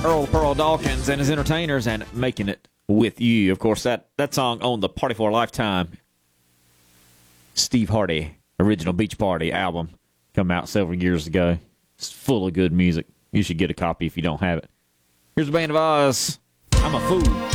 Earl Pearl Dawkins and his entertainers and Making It With You. Of course, that song on the Party for a Lifetime Steve Hardy original Beach Party album come out several years ago. It's full of good music. You should get a copy if you don't have it. Here's the Band of Oz. I'm a Fool.